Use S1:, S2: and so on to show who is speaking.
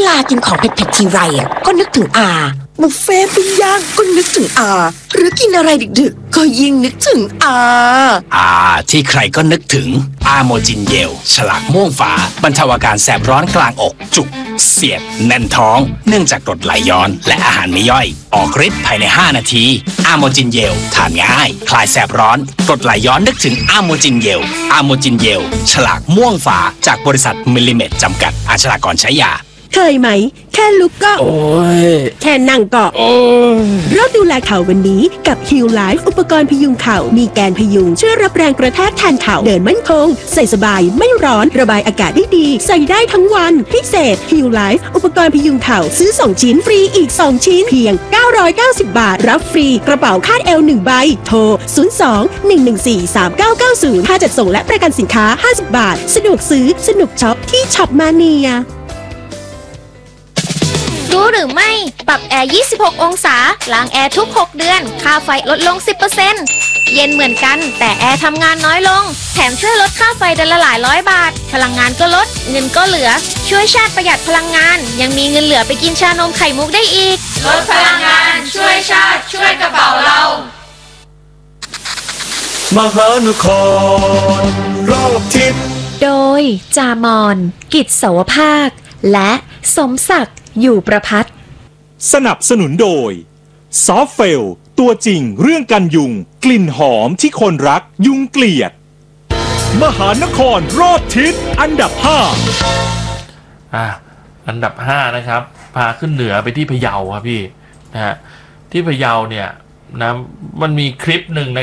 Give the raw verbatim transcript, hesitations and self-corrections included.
S1: ลากินของเผ็ดๆทีไรอ่ะก็นึกถึงอาบุฟเฟ่ปิ้งย่างก็นึกถึงอาหรือกินอะไรดึกๆก็ยิ่งนึกถึงอา
S2: อาที่ใครก็นึกถึงอาโมจินเยลฉลากม่วงฝาบรรเทาอาการแสบร้อนกลางอกจุกเสียดแน่นท้องเนื่องจากกรดไหลย้อนและอาหารไม่ย่อยออกฤทธิ์ภายในห้านาทีอาโมจินเยลทานง่ายคลายแสบร้อนกรดไหลย้อนนึกถึงอาโมจินเยลอาโมจินเยลฉลากม่วงฝาจากบริษัทมิลลิเมตรจำกัดอาชญากรใช้ยา
S3: เคยไหมแค่ลุกก็
S4: โอ้ย
S3: แค่นั่งก็
S4: โอ้ย
S3: เริ่มดูแลเข่าวันนี้กับ Heal Life อุปกรณ์พยุงเข่ามีแกนพยุงช่วยรับแรงกระแทกแทนเข่าเดินมั่นคงใส่สบายไม่ร้อนระบายอากาศได้ดีใส่ได้ทั้งวันพิเศษ Heal Life อุปกรณ์พยุงเข่าซื้อสองชิ้นฟรีอีกสองชิ้นเพียงเก้าร้อยเก้าสิบบาทรับฟรีกระเป๋าคาดเอวหนึ่งใบโทรศูนย์ สอง หนึ่ง หนึ่ง สี่ สาม เก้า เก้า ศูนย์ค่าจัดส่งและประกันสินค้าห้าสิบบาทสะดวกซื้อสนุกช็อปที่ช็อปมาเนีย
S5: รู้หรือไม่ปรับแอร์ยี่สิบหกองศาล้างแอร์ทุกหกเดือนค่าไฟลดลง สิบเปอร์เซ็นต์ เย็นเหมือนกันแต่แอร์ทำงานน้อยลงแถมช่วยลดค่าไฟเดือนละหลายร้อยบาทพลังงานก็ลดเงินก็เหลือช่วยชาติประหยัดพลังงานยังมีเงินเหลือไปกินชานมไข่มุกได้อีก
S6: ลดพลังงานช่วยชาติช่วยกระเป๋าเรา
S7: มหานครรอบทิศ
S8: โดยจามอนกิจเสาวภาคและสมศักดิ์อยู่ประภัต
S7: สนับสนุนโดยซอฟเฟลตัวจริงเรื่องกันยุงกลิ่นหอมที่คนรักยุงเกลียดมหานครรอบทิศอันดับห้า
S4: อ่ะอันดับห้านะครับพาขึ้นเหนือไปที่พะเยาครับพี่นะฮะที่พะเยาเนี่ยนะมันมีคลิปหนึ่งนะ